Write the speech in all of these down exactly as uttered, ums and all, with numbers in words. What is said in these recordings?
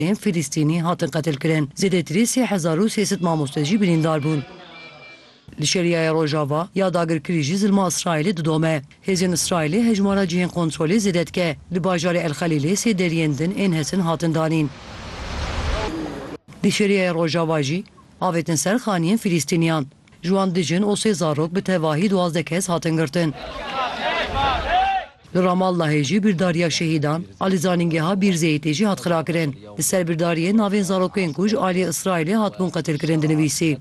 Em Filistînî hatin qetil kirin. Zêdetirî sê hezar û sê sed mamoste jî birîndar bûn. Li şeriyaya Rojava ya dagirkirî jî zilma İsraîlê didome. Hêzên İsraîlê hejmara cihên kontrolê zêde dike. Li bajarê El Xelîlê sê deriyên din ên Hesin hatin danîn. Li şeriyaya Rojava jî avêtin ser xaniyên Filistîniyan. Ji wan dijin û sê zarok bi tevahî duwazdeh kes hatin girtin. Li Ramallahê jî birdariya şehîdan, alî zanîngeha Bir Zeytê jî hat xirakirin. Li ser birdariyê navên zarokên ku ji aliyê İsraîlê hatbûn qetil kirin dinivîsî.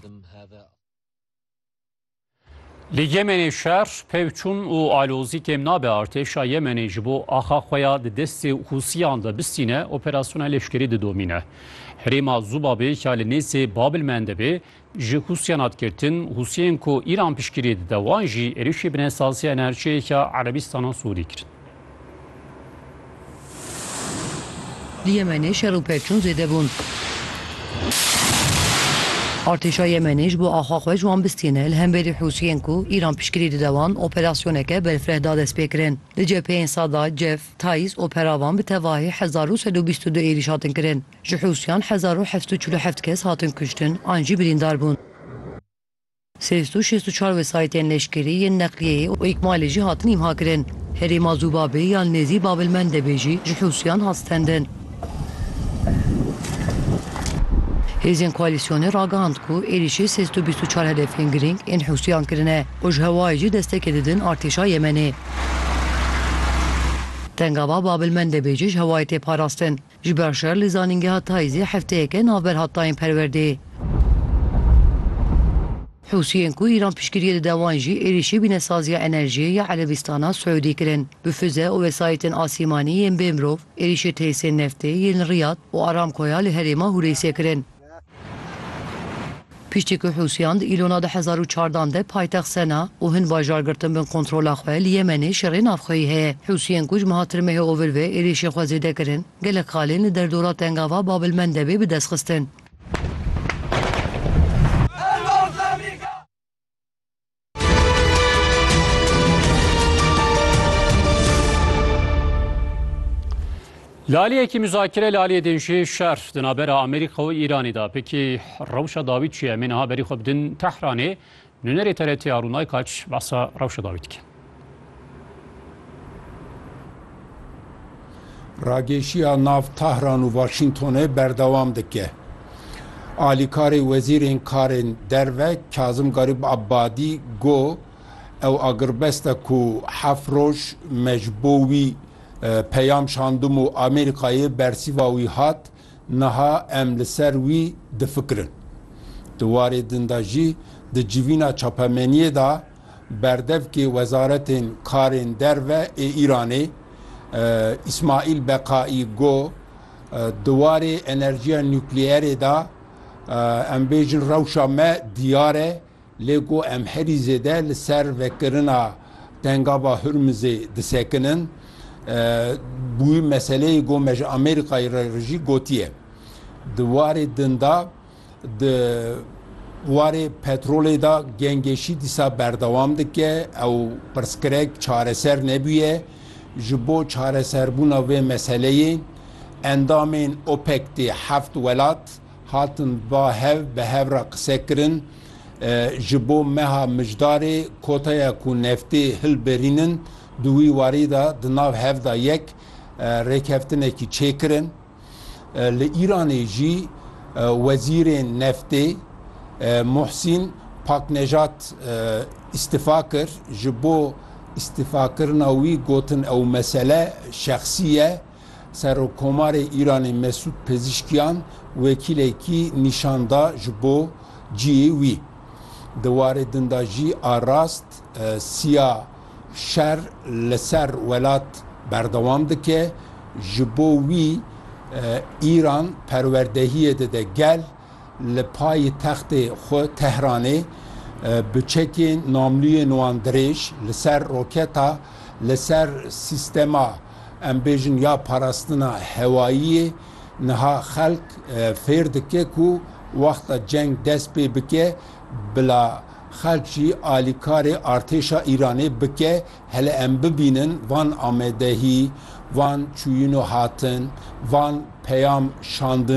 Li Yemenê şer, pevçûn û alozîkêm nabe artêşa Yemenê ji bo axaxweya di destê Hûsiyan de bistîne operasyona leşkerî didomîne. Herêma Zubabê ya li nêsê Babilmendebê ji Hûsiyan hat girtin, Hûsiyên ku İran piştgirî dide wan jî êrişî binêsaziya enerjiyeka Erebistana Sûrî kirin. Li Yemenê şer û pevçûn zêde bûn. Artêşa Yemenê ji bo axaxwe ji wan bistîne li hemberî Hûsiyên ku İran piştgirî dide wan operasyoneke berfirehda dest pê kirin. Li cepheyên Sada, Cef, Taiz opera wan bi tevahî hezar û sed û bîst û du êriş hatin kirin. Ji Hûsiyan hezar û heft û çil û heft kes hatin kuştin, an jî birîndar bûn. sêst û şêst û çar wesayetên leşkerî yên neqliyeyê û îkmalê jî hatin îmha kirin. Herêma Zubabê ya li nêzî Babilmendebê jî ji Hûsiyan hat stendin. Hêzên koalîsyonê ragihand ku êrişî sêst û bîst û çar hedefên girîng ên Hûsiyan kirine û ji hewayê jî destekê didin artêşa Yemenê. Tengava Babilmendebê jî ji hewayê tê parastin. Ji ber şer li zanîngeha Taizê hefteyeke navber hatayên perwerdeyê. Hûsiyên ku İran piştgiriyê dide wan jî êrişî bînesaziya enerjiyê ya Erebistana Suudî kirin. Bi füze û wesayetên asîmanî yên bê mirov êrişî tesisên neftê yên Riyad û Aramkoya li herêma Hûreysê kirin. Piştî ku Hûsiyan di îlona di hezar û çardan de paytext Sena û hin bajar girtin bin kontrola xwe li Yemenê şerê navxweyî heye. Hûsiyên ku ji meha tirmehê û ve êrişê xwe zêde kirin, gelek xalên li derdora tengava Babilmendebê bi dest xistin. Laliyekî müzakere laliyê jî şer di navbera Amerîka û İranê da. Pekî rewşa Dawît çi ye? Em ê niha berî xwe bidin Tehranê. Nûnerê T R T ya Rûnay Kaç behsa rewşa Dawît dike. Rageşiya nav Tehran û Washingtonê berdewam dike. Alîkarê wezîrên karên derve Kazım Garib Abbadî got ew agirbeste ku heft roj mecbû wî peyam şandim û Amerîkayê bersîva wî hat niha em li ser wî difikirin. Di warê din de jî di civîna çapemeniyê da berdevkê wezaretên karên derve ê İranê İsmail Beqaî got di warê enerjiya nukleerê da em bêjin rewşa me diyar e lê got em herî zêde li ser vekirina tengava Hürmüzê disekinin. Bu meseleyê got me ji Amerîkayê re jî gotiye. Di warê din da di warê petrolê da gengeşî dîsa berdewam dike ew pirskirek çareser nebûye ji bo çareserbûna vê meseleyê endamên OPEC tê heft welat hatin ba hev bi hev re qise kirin ji bo meha mijdarê kotaya ku neftê hilberînin di wî warî da di nav hev da yek rêkeftinekî çêkirin. Li İranê jî wezîrên neftê Muhsin Paknejad îstîfa kir ji bo îstîfakirina wî gotin ew mesele şexsî ye. Serokkomarê İranê Mesûd Pezişkiyan wekîlekî nîşan da ji bo ciyê wî. Di warê din da jî arast siya şer li ser welat berdewam dike ji bo wî İran perwerdehiyê dide gel li payê textê xwe Tehranê bi çekên namlûyên wan dirêj li ser roketa li ser sîstema em bêjin ya parastina hewayiyê niha xelk fêr dike ku wexta ceng dest pê bike bila xelk jî alîkarê artêşa İranê bike hele em bibînin van amedehî, van çûyîn û hatin, van peyam şandin.